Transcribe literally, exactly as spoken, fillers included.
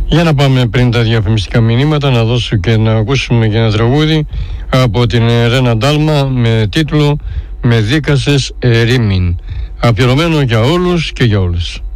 Για να πάμε πριν τα διαφημιστικά μηνύματα, να δώσω και να ακούσουμε και ένα τραγούδι από την Ρένα Ντάλμα με τίτλο «Με δίκασες ερήμην», αφιερωμένο για όλους και για όλες.